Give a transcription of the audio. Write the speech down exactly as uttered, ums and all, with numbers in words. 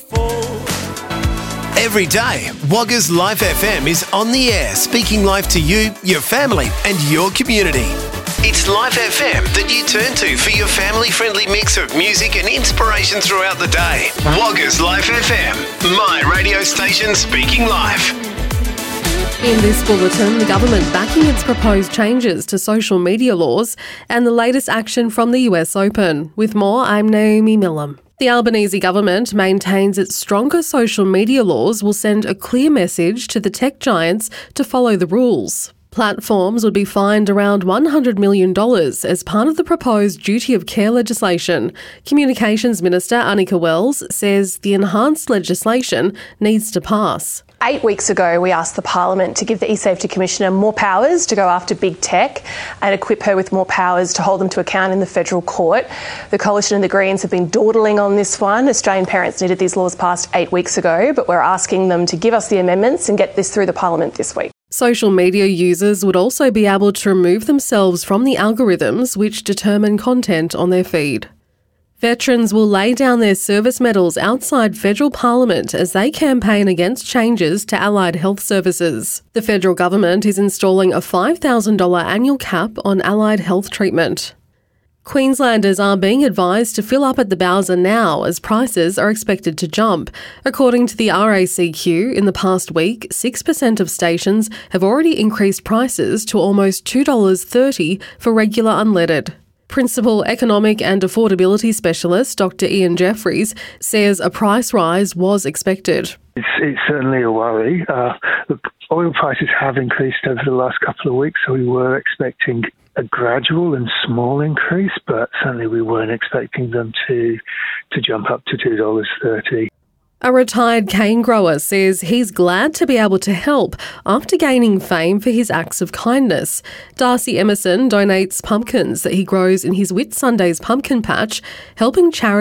Every day, Wagga's Life F M is on the air, speaking life to you, your family and your community. It's Life F M that you turn to for your family-friendly mix of music and inspiration throughout the day. Wagga's Life F M, my radio station speaking life. In this bulletin, the government backing its proposed changes to social media laws and the latest action from the U S Open. With more, I'm Naomi Millam. The Albanese government maintains its stronger social media laws will send a clear message to the tech giants to follow the rules. Platforms would be fined around one hundred million dollars as part of the proposed duty of care legislation. Communications Minister Anika Wells says the enhanced legislation needs to pass. Eight weeks ago, we asked the Parliament to give the eSafety Commissioner more powers to go after big tech and equip her with more powers to hold them to account in the federal court. The Coalition and the Greens have been dawdling on this one. Australian parents needed these laws passed eight weeks ago, but we're asking them to give us the amendments and get this through the Parliament this week. Social media users would also be able to remove themselves from the algorithms which determine content on their feed. Veterans will lay down their service medals outside federal parliament as they campaign against changes to allied health services. The federal government is installing a five thousand dollars annual cap on allied health treatment. Queenslanders are being advised to fill up at the Bowser now as prices are expected to jump. According to the R A C Q, in the past week, six percent of stations have already increased prices to almost two dollars thirty for regular unleaded. Principal Economic and Affordability Specialist Doctor Ian Jeffries says a price rise was expected. It's, it's certainly a worry. Uh, look, oil prices have increased over the last couple of weeks, so we were expecting a gradual and small increase, but certainly we weren't expecting them to to jump up to two dollars thirty. A retired cane grower says he's glad to be able to help after gaining fame for his acts of kindness. Darcy Emerson donates pumpkins that he grows in his Whitsundays pumpkin patch, helping charity